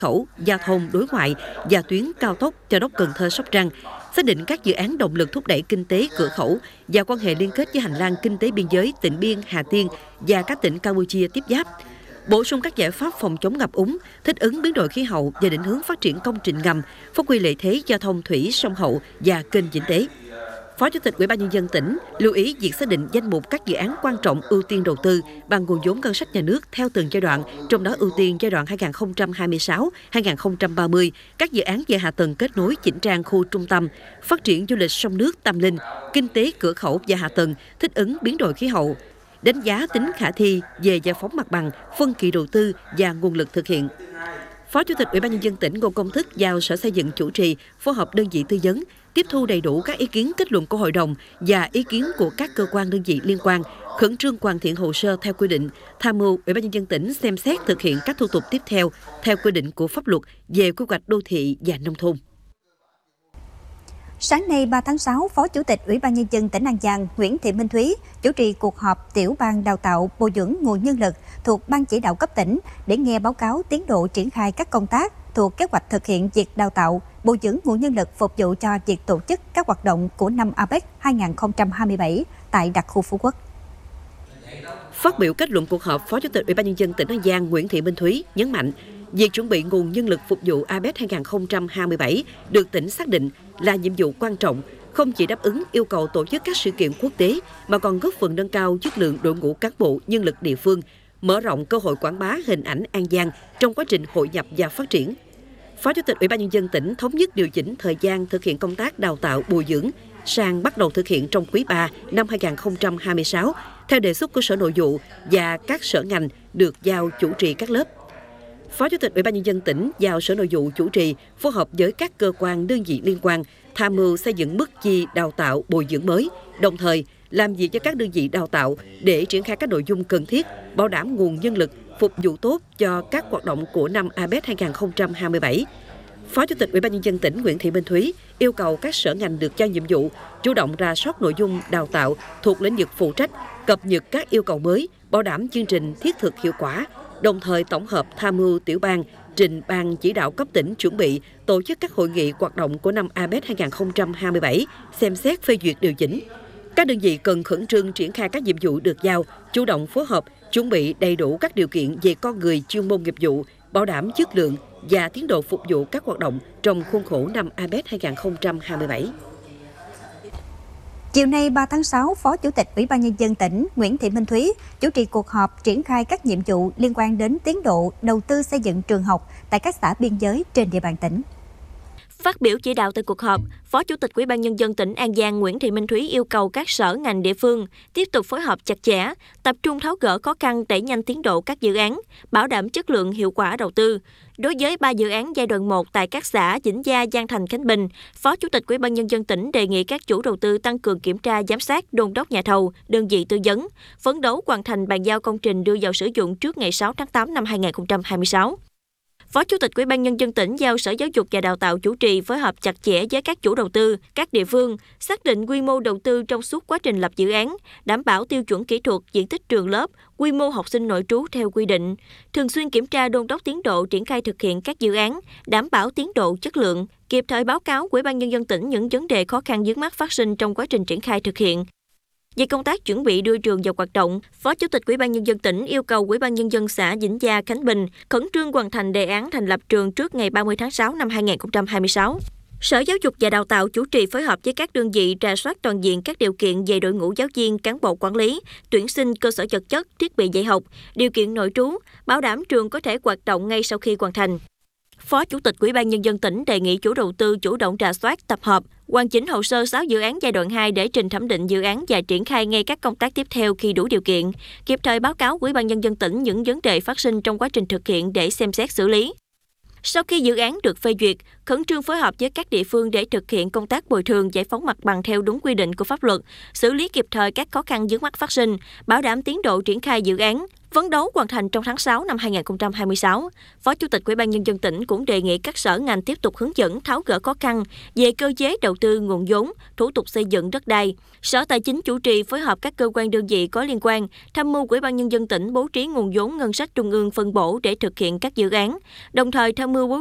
khẩu, giao thông đối ngoại và tuyến cao tốc Châu Đốc - Cần Thơ - Sóc Trăng, xác định các dự án động lực thúc đẩy kinh tế cửa khẩu và quan hệ liên kết với hành lang kinh tế biên giới Tịnh Biên, Hà Tiên và các tỉnh Campuchia tiếp giáp. Bổ sung các giải pháp phòng chống ngập úng, thích ứng biến đổi khí hậu và định hướng phát triển công trình ngầm, phát huy lợi thế giao thông thủy, sông Hậu và kênh Vĩnh Tế. Phó Chủ tịch Ủy ban Nhân dân tỉnh lưu ý việc xác định danh mục các dự án quan trọng ưu tiên đầu tư bằng nguồn vốn ngân sách nhà nước theo từng giai đoạn, trong đó ưu tiên giai đoạn 2026-2030, các dự án về hạ tầng kết nối chỉnh trang khu trung tâm, phát triển du lịch sông nước Tâm Linh, kinh tế cửa khẩu và hạ tầng, thích ứng biến đổi khí hậu. Đánh giá tính khả thi về giải phóng mặt bằng, phân kỳ đầu tư và nguồn lực thực hiện. Phó Chủ tịch Ủy ban Nhân dân tỉnh Ngô Công Thức giao Sở Xây dựng chủ trì, phối hợp đơn vị tư vấn, tiếp thu đầy đủ các ý kiến kết luận của Hội đồng và ý kiến của các cơ quan đơn vị liên quan, khẩn trương hoàn thiện hồ sơ theo quy định, tham mưu Ủy ban Nhân dân tỉnh xem xét thực hiện các thủ tục tiếp theo quy định của pháp luật về quy hoạch đô thị và nông thôn. Sáng nay 3 tháng 6, Phó Chủ tịch Ủy ban Nhân dân tỉnh An Giang Nguyễn Thị Minh Thúy chủ trì cuộc họp tiểu ban đào tạo bồi dưỡng nguồn nhân lực thuộc Ban chỉ đạo cấp tỉnh để nghe báo cáo tiến độ triển khai các công tác thuộc kế hoạch thực hiện việc đào tạo, bồi dưỡng nguồn nhân lực phục vụ cho việc tổ chức các hoạt động của năm APEC 2027 tại đặc khu Phú Quốc. Phát biểu kết luận cuộc họp, Phó Chủ tịch Ủy ban Nhân dân tỉnh An Giang Nguyễn Thị Minh Thúy nhấn mạnh, việc chuẩn bị nguồn nhân lực phục vụ APEC 2027 được tỉnh xác định là nhiệm vụ quan trọng, không chỉ đáp ứng yêu cầu tổ chức các sự kiện quốc tế mà còn góp phần nâng cao chất lượng đội ngũ cán bộ nhân lực địa phương, mở rộng cơ hội quảng bá hình ảnh An Giang trong quá trình hội nhập và phát triển. Phó Chủ tịch Ủy ban Nhân dân tỉnh thống nhất điều chỉnh thời gian thực hiện công tác đào tạo bồi dưỡng sang bắt đầu thực hiện trong quý 3 năm 2026 theo đề xuất của Sở Nội vụ và các sở ngành được giao chủ trì các lớp. Phó Chủ tịch Ủy ban Nhân dân tỉnh giao Sở Nội vụ chủ trì phối hợp với các cơ quan đơn vị liên quan tham mưu xây dựng mức chi đào tạo bồi dưỡng mới, đồng thời làm việc với các đơn vị đào tạo để triển khai các nội dung cần thiết, bảo đảm nguồn nhân lực phục vụ tốt cho các hoạt động của năm APEC 2027. Phó Chủ tịch Ủy ban Nhân dân tỉnh Nguyễn Thị Minh Thúy yêu cầu các sở ngành được giao nhiệm vụ chủ động rà soát nội dung đào tạo thuộc lĩnh vực phụ trách, cập nhật các yêu cầu mới, bảo đảm chương trình thiết thực hiệu quả, đồng thời tổng hợp tham mưu tiểu ban trình Ban chỉ đạo cấp tỉnh chuẩn bị tổ chức các hội nghị hoạt động của năm APEC 2027, xem xét phê duyệt điều chỉnh. Các đơn vị cần khẩn trương triển khai các nhiệm vụ được giao, chủ động phối hợp, chuẩn bị đầy đủ các điều kiện về con người, chuyên môn nghiệp vụ, bảo đảm chất lượng và tiến độ phục vụ các hoạt động trong khuôn khổ năm APEC 2027. Chiều nay 3 tháng 6, Phó Chủ tịch Ủy ban Nhân dân tỉnh Nguyễn Thị Minh Thúy chủ trì cuộc họp triển khai các nhiệm vụ liên quan đến tiến độ đầu tư xây dựng trường học tại các xã biên giới trên địa bàn tỉnh. Phát biểu chỉ đạo tại cuộc họp, Phó Chủ tịch Ủy ban Nhân dân tỉnh An Giang Nguyễn Thị Minh Thúy yêu cầu các sở ngành địa phương tiếp tục phối hợp chặt chẽ, tập trung tháo gỡ khó khăn đẩy nhanh tiến độ các dự án, bảo đảm chất lượng hiệu quả đầu tư. Đối với 3 dự án giai đoạn 1 tại các xã Vĩnh Gia, Giang Thành, Khánh Bình, Phó Chủ tịch Ủy ban Nhân dân tỉnh đề nghị các chủ đầu tư tăng cường kiểm tra, giám sát, đôn đốc nhà thầu, đơn vị tư vấn, phấn đấu hoàn thành bàn giao công trình đưa vào sử dụng trước ngày 6 tháng 8 năm 2026. Phó Chủ tịch Ủy ban Nhân dân tỉnh giao Sở Giáo dục và Đào tạo chủ trì phối hợp chặt chẽ với các chủ đầu tư, các địa phương, xác định quy mô đầu tư trong suốt quá trình lập dự án, đảm bảo tiêu chuẩn kỹ thuật, diện tích trường lớp, quy mô học sinh nội trú theo quy định, thường xuyên kiểm tra đôn đốc tiến độ triển khai thực hiện các dự án, đảm bảo tiến độ chất lượng, kịp thời báo cáo Ủy ban Nhân dân tỉnh những vấn đề khó khăn vướng mắc phát sinh trong quá trình triển khai thực hiện. Về công tác chuẩn bị đưa trường vào hoạt động, Phó Chủ tịch Ủy ban Nhân dân tỉnh yêu cầu Ủy ban Nhân dân xã Vĩnh Gia, Khánh Bình khẩn trương hoàn thành đề án thành lập trường trước ngày 30 tháng 6 năm 2026. Sở Giáo dục và Đào tạo chủ trì phối hợp với các đơn vị rà soát toàn diện các điều kiện về đội ngũ giáo viên, cán bộ quản lý, tuyển sinh, cơ sở vật chất, thiết bị dạy học, điều kiện nội trú, bảo đảm trường có thể hoạt động ngay sau khi hoàn thành. Phó Chủ tịch Ủy ban Nhân dân tỉnh đề nghị chủ đầu tư chủ động rà soát, tập hợp, hoàn chỉnh hồ sơ 6 dự án giai đoạn 2 để trình thẩm định dự án và triển khai ngay các công tác tiếp theo khi đủ điều kiện, kịp thời báo cáo Ủy ban Nhân dân tỉnh những vấn đề phát sinh trong quá trình thực hiện để xem xét xử lý. Sau khi dự án được phê duyệt, khẩn trương phối hợp với các địa phương để thực hiện công tác bồi thường giải phóng mặt bằng theo đúng quy định của pháp luật, xử lý kịp thời các khó khăn vướng mắc phát sinh, bảo đảm tiến độ triển khai dự án, Phấn đấu hoàn thành trong tháng 6 năm 2026, Phó Chủ tịch Ủy ban Nhân dân tỉnh cũng đề nghị các sở ngành tiếp tục hướng dẫn tháo gỡ khó khăn về cơ chế đầu tư nguồn vốn, thủ tục xây dựng đất đai. Sở Tài chính chủ trì phối hợp các cơ quan đơn vị có liên quan, tham mưu Ủy ban Nhân dân tỉnh bố trí nguồn vốn ngân sách trung ương phân bổ để thực hiện các dự án, đồng thời tham mưu bố